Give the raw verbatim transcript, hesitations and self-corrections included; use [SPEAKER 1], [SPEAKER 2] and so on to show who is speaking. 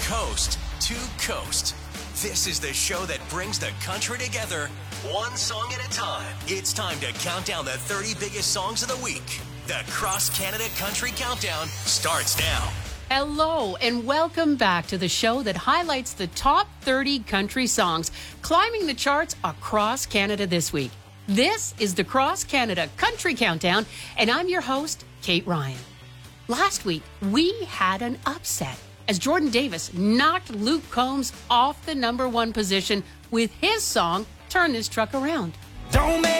[SPEAKER 1] Coast to Coast. This is the show that brings the country together, one song at a time. It's time to count down the thirty biggest songs of the week. The Cross Canada Country Countdown starts now.
[SPEAKER 2] Hello and welcome back to the show that highlights the top thirty country songs climbing the charts across Canada this week. This is the Cross Canada Country Countdown, and I'm your host, Kate Ryan. Last week, we had an upset as Jordan Davis knocked Luke Combs off the number one position with his song, Turn This Truck Around.
[SPEAKER 3] Don't make